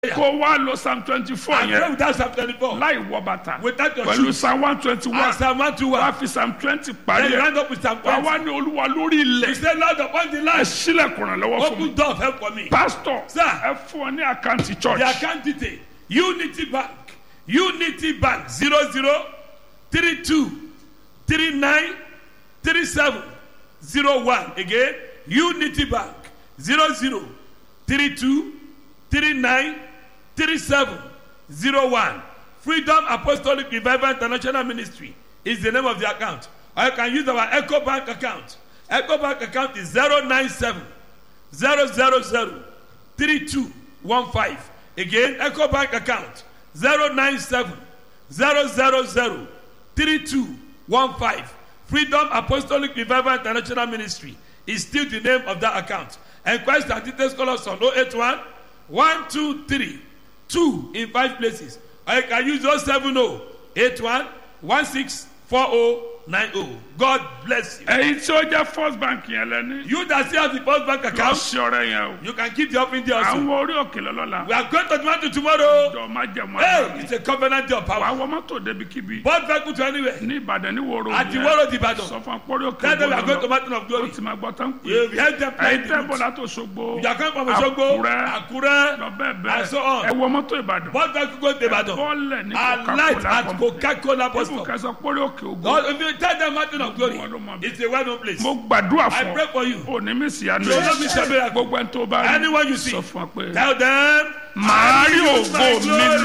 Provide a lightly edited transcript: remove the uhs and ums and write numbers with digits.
kó wá lọ psalm 24 And pray yẹn without Psalm 24. láì wọ bàtà Without your pẹ̀lú shoes. psalm And 121 Psalm 121. wá fi psalm 20 parí Then you ẹ̀ round up with Psalm wá 20. wá ní olúwa lórí He ilẹ̀ said, Lord, upon the ẹ land, sílẹ̀kùn ràn lọ́wọ́ fún mi open door of help for me. pastor Sir. ẹ fún ọ ní àkáǹtì church The account detail, Unity Bank, Unity Bank, 0032393701. Again, Unity Bank, 0032393701. Freedom Apostolic Revival International Ministry is the name of the account. Or you can use our Echo Bank account. Echo Bank account is 097 000 3215. Again, Echo Bank account 097 000 3215. Freedom Apostolic Revival International Ministry is still the name of that account. Enquest and details call us on 081 123 2 in 5 places. Or you can use 070 81 164090. God bless you. ẹ̀yin tí ó jẹ́ first bank yẹn lẹ́ni You that still have the First Bank lọ account, sí ọ̀rẹ́ yẹn o you can keep the offering there also. àwọn orí òkè lọ́lọ́la We are going to Toronto tomorrow. jọ má jẹ mọ́ Hey, àná it's a covenant day of wà á power. wọ mọ́tò débi-kíbi Both vehicle to anywhere. ní ìbàdàn ní wòrò At the Woro Ibadan. sọ fún akpọ́rí òkè Tell them we are going to gbọ́dọ̀ Mountain of ó Glory. ti máa gbọ́ tán pé You help them ẹ̀yin plant tẹ́ the bọ́lá roots. tó ṣogbo You are coming from Osogbo, Àkúrẹ́ Akure, lọ bẹ́ẹ̀ and bẹ́ẹ̀ so on. ẹ wọ mọ́tò ìbàdàn Both vehicle go to Ibadan. bọ́ọ̀lẹ̀ ní Alight at Coca-Cola Coca-Cola bus ibùn stop. kẹsàn pọ́rí òkè ògo God, if you tell them Mountain of Glory, Gbogbo wọn ló mọ̀ bí. it's a well-known place. mo gbàdúrà I fún pray for you. ọ òní mi sì yanu You will not miss your miracle. gbogbo ẹni tó bá rí Anyone you see, sọ fún ọ pé tell them, màá rí ògo mi